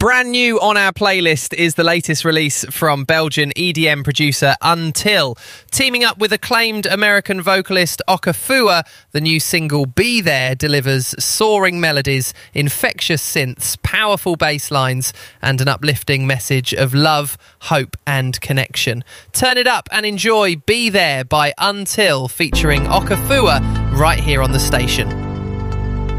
Brand new on our playlist is the latest release from Belgian EDM producer Until. Teaming up with acclaimed American vocalist Okafua, the new single Be There delivers soaring melodies, infectious synths, powerful bass lines, and an uplifting message of love, hope, and connection. Turn it up and enjoy Be There by Until featuring Okafua right here on the station.